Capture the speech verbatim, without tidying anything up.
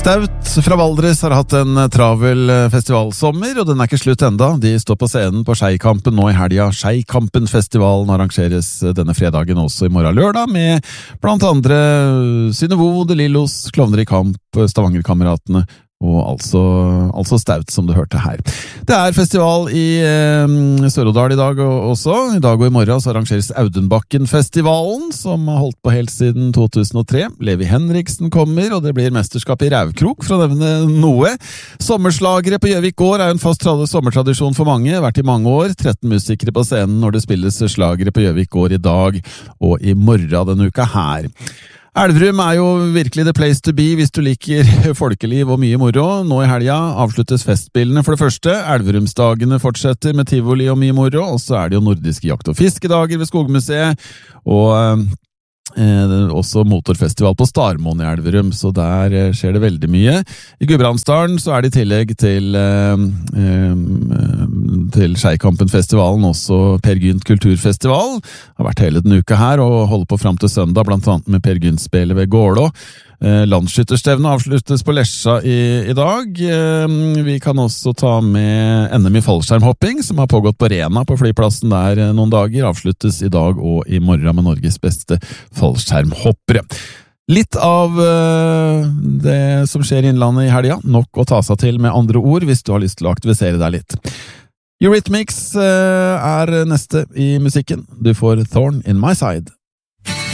Staut fra Valdres har hatt en travel festivalsommer, og den er ikke slutt enda. De står på scenen på Skeikampen nå i helga. Skeikampen-festivalen arrangeres denne fredagen også i morgen lørdag, med blant andre Synevo, De Lillos, Klovner i kamp, Stavanger-kameratene, og altså, altså Staut, som du hørte her. Det er festival i eh, Sør-Odal i dag også. I dag og i morgen så arrangeres Audenbakken-festivalen, som har holdt på helt siden to tusen og tre. Levi Henriksen kommer, og det blir mesterskap i rævkrok, for å nevne noe. Sommerslagere på Gjøvik gård er en fast sommertradisjon for mange, vært i mange år. tretten musikere på scenen når det spilles slagere på Gjøvik gård i dag og i morgen denne uka her. Elverum er jo virkelig the place to be hvis du liker folkeliv og mye moro. Nå i helga avsluttes festspillene for det første. Elverumsdagene fortsetter med tivoli og mye moro, og så er det jo nordiske jakt- og fiskedager ved Skogmuseet, og Eh, også motorfestival på Starmoen i Elverum, så der eh, skjer det veldig mye. I Gudbrandsdalen så er det i tillegg til eh, eh, til Skeikampen-festivalen også Per Gynt kulturfestival. Har vært hele den uka her og holder på frem til søndag, blant annet med Per Gynt-spelet ved Gålå. Eh, Landsskytterstevnet avsluttes på Lesja i, i dag. Eh, vi kan også ta med N M i fallskjermhopping, som har pågått på Rena på flyplassen der eh, noen dager. Avsluttes i dag og i morgen med Norges beste fallskjermhoppere. Litt av uh, det som skjer i Innlandet i helga, nok å ta seg til med andre ord hvis du har lyst til å aktivisere deg litt. Eurythmics uh, er neste i musikken. Du får Thorn in My Side.